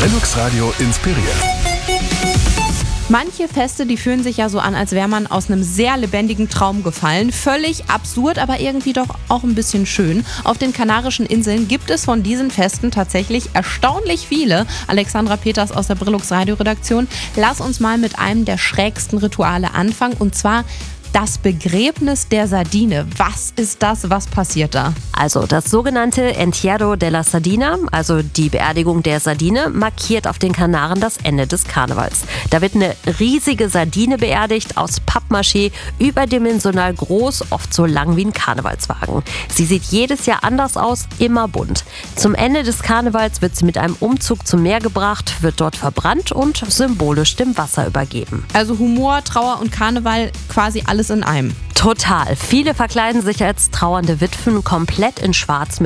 Linux Radio inspiriert. Manche Feste, die fühlen sich ja so an, als wäre man aus einem sehr lebendigen Traum gefallen. Völlig absurd, aber irgendwie doch auch ein bisschen schön. Auf den Kanarischen Inseln gibt es von diesen Festen tatsächlich erstaunlich viele. Alexandra Peters aus der Brillux Radio-Redaktion. Lass uns mal mit einem der schrägsten Rituale anfangen, und zwar das Begräbnis der Sardine. Was ist das? Was passiert da? Also das sogenannte Entierro de la Sardina, also die Beerdigung der Sardine, markiert auf den Kanaren das Ende des Karnevals. Da wird eine riesige Sardine beerdigt, aus Pappmaché, überdimensional groß, oft so lang wie ein Karnevalswagen. Sie sieht jedes Jahr anders aus, immer bunt. Zum Ende des Karnevals wird sie mit einem Umzug zum Meer gebracht, wird dort verbrannt und symbolisch dem Wasser übergeben. Also Humor, Trauer und Karneval, quasi alles in einem. Total. Viele verkleiden sich als trauernde Witwen komplett in Schwarz